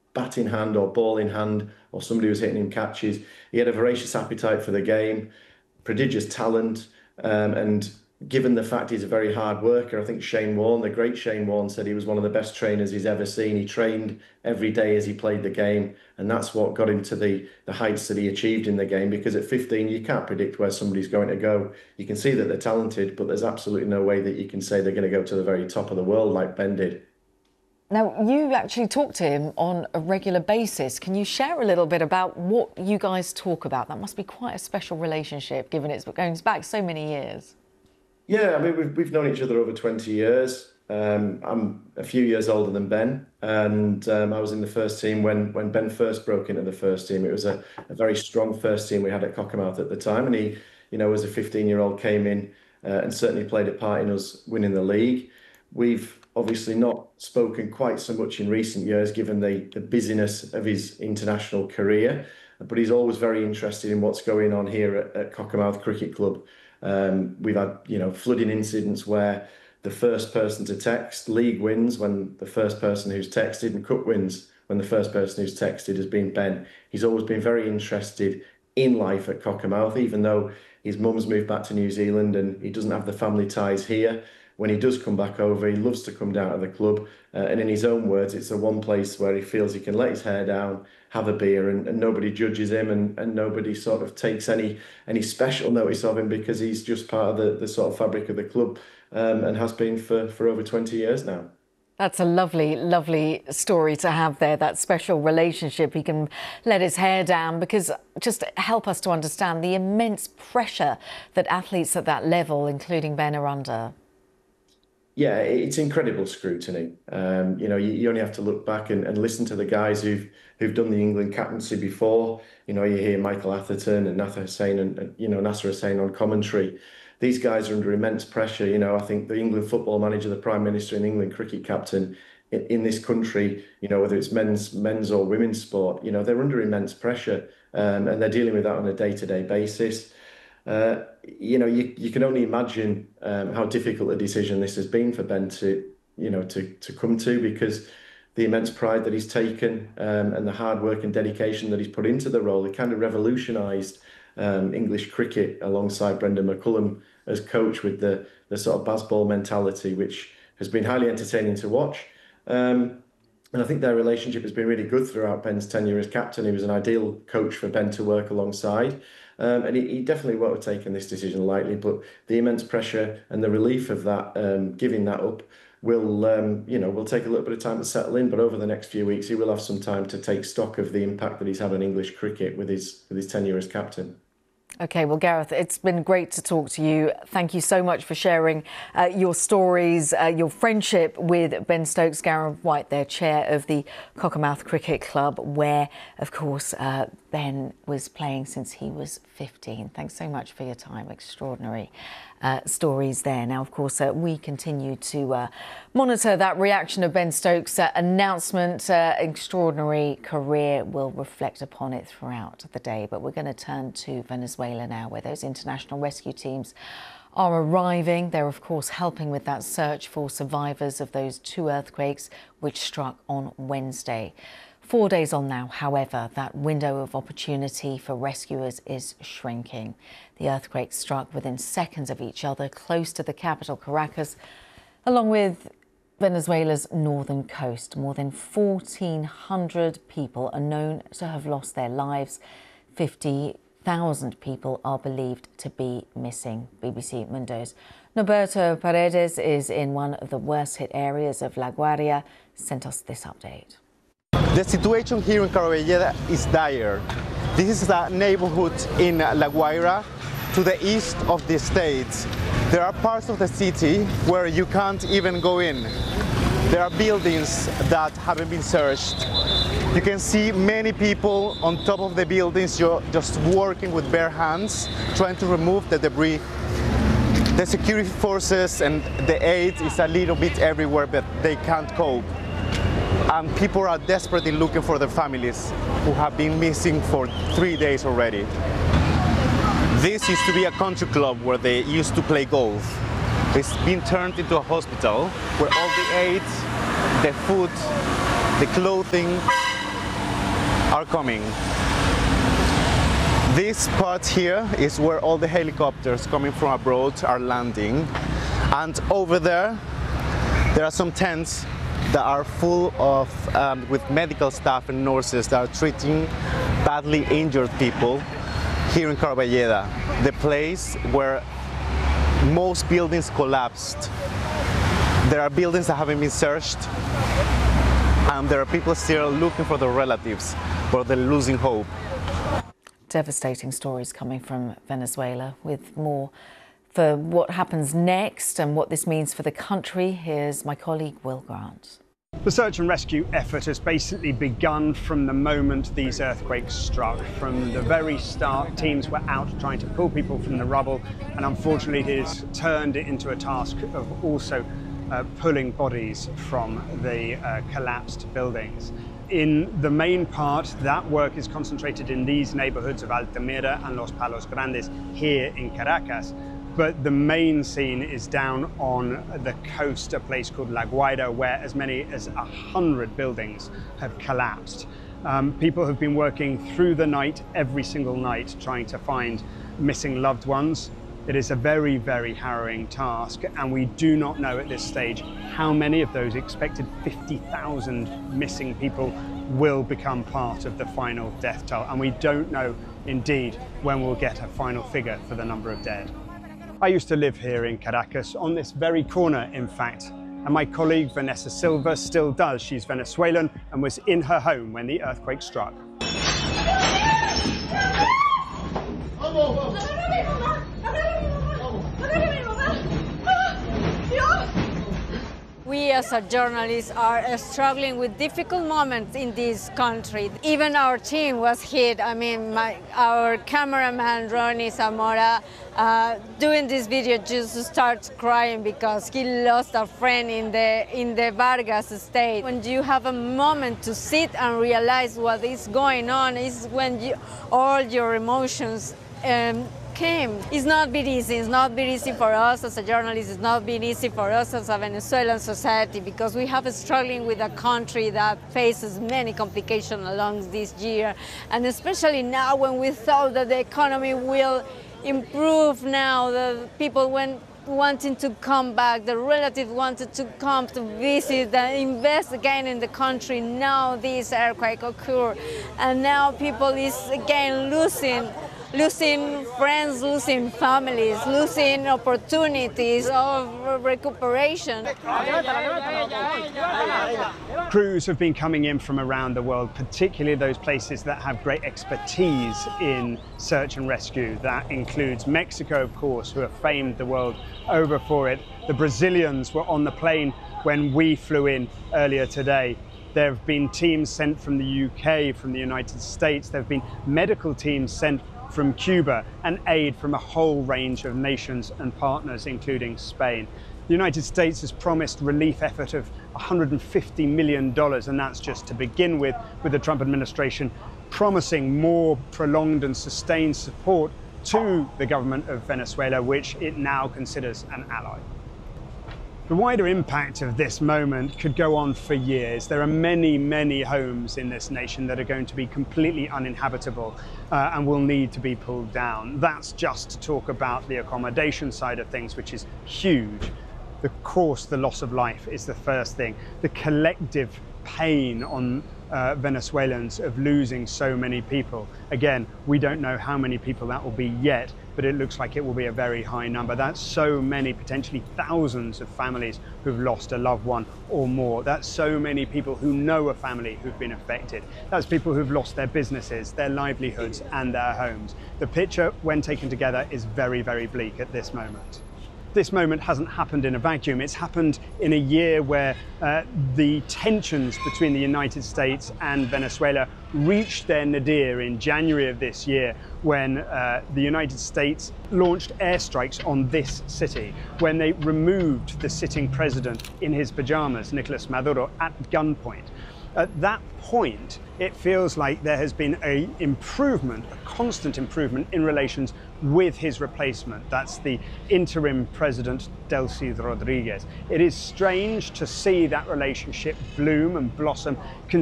bat in hand or ball in hand, or somebody was hitting him catches. He had a voracious appetite for the game, prodigious talent, and given the fact he's a very hard worker, I think Shane Warne, the great Shane Warne, said he was one of the best trainers he's ever seen. He trained every day as he played the game, and that's what got him to the heights that he achieved in the game, because at 15 you can't predict where somebody's going to go. You can see that they're talented, but there's absolutely no way that you can say they're going to go to the very top of the world like Ben did. Now, you actually talk to him on a regular basis. Can you share a little bit about what you guys talk about? That must be quite a special relationship, given it's going back so many years. Yeah, I mean, we've known each other over 20 years. I'm a few years older than Ben, and I was in the first team when Ben first broke into the first team. It was a very strong first team we had at Cockermouth at the time, and he, as a 15-year-old, came in and certainly played a part in us winning the league. We've obviously not spoken quite so much in recent years, given the busyness of his international career, but he's always very interested in what's going on here at Cockermouth Cricket Club. We've had, flooding incidents where the first person to text league wins when the first person who's texted, and cup wins when the first person who's texted has been Ben. He's always been very interested in life at Cockermouth, even though his mum's moved back to New Zealand and he doesn't have the family ties here. When he does come back over, he loves to come down to the club. And in his own words, it's the one place where he feels he can let his hair down, have a beer, and nobody judges him, and nobody sort of takes any special notice of him, because he's just part of the sort of fabric of the club, and has been for over 20 years now. That's a lovely, lovely story to have there, that special relationship. He can let his hair down, because just help us to understand the immense pressure that athletes at that level, including Ben, are under. Yeah, it's incredible scrutiny. You only have to look back and listen to the guys who've done the England captaincy before. You hear Michael Atherton and Nasser Hussain on commentary. These guys are under immense pressure. I think the England football manager, the Prime Minister, and England cricket captain in this country, whether it's men's or women's sport, they're under immense pressure, and they're dealing with that on a day-to-day basis. You can only imagine how difficult a decision this has been for Ben to come to, because the immense pride that he's taken, and the hard work and dedication that he's put into the role. He kind of revolutionised English cricket alongside Brendan McCullum as coach, with the sort of Bazball mentality, which has been highly entertaining to watch. And I think their relationship has been really good throughout Ben's tenure as captain. He was an ideal coach for Ben to work alongside. And he definitely won't have taken this decision lightly, but the immense pressure and the relief of that, giving that up, will take a little bit of time to settle in. But over the next few weeks, he will have some time to take stock of the impact that he's had on English cricket with his tenure as captain. OK, well, Gareth, it's been great to talk to you. Thank you so much for sharing your stories, your friendship with Ben Stokes. Gareth White, their chair of the Cockermouth Cricket Club, where, of course, Ben was playing since he was 15. Thanks so much for your time. Extraordinary stories there. Now, of course, we continue to monitor that reaction of Ben Stokes' announcement. Extraordinary career, will reflect upon it throughout the day. But we're going to turn to Venezuela now, where those international rescue teams are arriving. They're, of course, helping with that search for survivors of those two earthquakes which struck on Wednesday. 4 days on now, however, that window of opportunity for rescuers is shrinking. The earthquakes struck within seconds of each other, close to the capital, Caracas, along with Venezuela's northern coast. More than 1,400 people are known to have lost their lives. 50,000 people are believed to be missing. BBC Mundo's Norberto Paredes is in one of the worst hit areas of La Guaira, sent us this update. The situation here in Carabellera is dire. This is the neighborhood in La Guaira to the east of the state. There are parts of the city where you can't even go in. There are buildings that haven't been searched. You can see many people on top of the buildings just working with bare hands, trying to remove the debris. The security forces and the aid is a little bit everywhere, but they can't cope. And people are desperately looking for their families who have been missing for 3 days already. This used to be a country club where they used to play golf. It's been turned into a hospital where all the aid, the food, the clothing, are coming. This part here is where all the helicopters coming from abroad are landing, and over there are some tents that are full of with medical staff and nurses that are treating badly injured people here in Carballeda, the place where most buildings collapsed. There are buildings that haven't been searched, and there are people still looking for their relatives, but they're losing hope. Devastating stories coming from Venezuela. With more for what happens next and what this means for the country, here's my colleague Will Grant. The search and rescue effort has basically begun from the moment these earthquakes struck. From the very start, teams were out trying to pull people from the rubble, and unfortunately it has turned it into a task of also pulling bodies from the collapsed buildings. In the main part, that work is concentrated in these neighborhoods of Altamira and Los Palos Grandes here in Caracas. But the main scene is down on the coast, a place called La Guaira, where as many as 100 buildings have collapsed. People have been working through the night, every single night, trying to find missing loved ones. It is a very, very harrowing task, and we do not know at this stage how many of those expected 50,000 missing people will become part of the final death toll. And we don't know, indeed, when we'll get a final figure for the number of dead. I used to live here in Caracas, on this very corner, in fact, and my colleague Vanessa Silva still does. She's Venezuelan and was in her home when the earthquake struck. We as a journalists are struggling with difficult moments in this country. Even our team was hit. I mean, our cameraman Ronnie Zamora doing this video just starts crying because he lost a friend in the Vargas estate. When you have a moment to sit and realize what is going on is when all your emotions came. It's not been easy. It's not been easy for us as a journalist. It's not been easy for us as a Venezuelan society, because we have struggling with a country that faces many complications along this year, and especially now when we thought that the economy will improve. Now the people wanting to come back, the relatives wanted to come to visit and invest again in the country. Now this earthquake occurred, and now people is again losing friends, losing families, losing opportunities of recuperation. Crews have been coming in from around the world, particularly those places that have great expertise in search and rescue. That includes Mexico, of course, who have famed the world over for it. The Brazilians were on the plane when we flew in earlier today. There have been teams sent from the UK, from the United States. There have been medical teams sent from Cuba, and aid from a whole range of nations and partners, including Spain. The United States has promised relief effort of $150 million, and that's just to begin with the Trump administration promising more prolonged and sustained support to the government of Venezuela, which it now considers an ally. The wider impact of this moment could go on for years. There are many, many homes in this nation that are going to be completely uninhabitable and will need to be pulled down. That's just to talk about the accommodation side of things, which is huge. Of course, the loss of life is the first thing. The collective pain on Venezuelans of losing so many people. Again, we don't know how many people that will be yet, but it looks like it will be a very high number. That's so many, potentially thousands of families who've lost a loved one or more. That's so many people who know a family who've been affected. That's people who've lost their businesses, their livelihoods, and their homes. The picture, when taken together, is very, very bleak at this moment. This moment hasn't happened in a vacuum. It's happened in a year where the tensions between the United States and Venezuela reached their nadir in January of this year, when the United States launched airstrikes on this city, when they removed the sitting president in his pajamas, Nicolas Maduro, at gunpoint. At that point, it feels like there has been an improvement, a constant improvement in relations with his replacement. That's the interim president, Delcy Rodriguez. It is strange to see that relationship bloom and blossom,